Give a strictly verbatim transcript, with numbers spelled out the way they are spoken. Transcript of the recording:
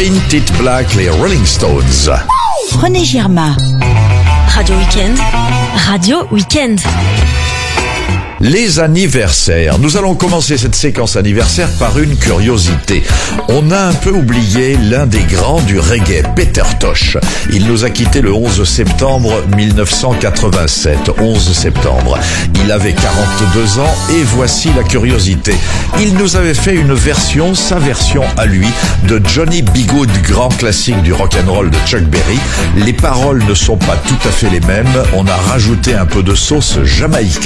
Paint It Black, les Rolling Stones. René Girma. Radio Weekend. Radio Weekend. Les anniversaires. Nous allons commencer cette séquence anniversaire par une curiosité. On a un peu oublié l'un des grands du reggae, Peter Tosh. Il nous a quittés le onze septembre mille neuf cent quatre-vingt-sept. onze septembre. Il avait quarante-deux ans et voici la curiosité. Il nous avait fait une version, sa version à lui, de Johnny B. Good, grand classique du rock'n'roll de Chuck Berry. Les paroles ne sont pas tout à fait les mêmes. On a rajouté un peu de sauce jamaïcaine.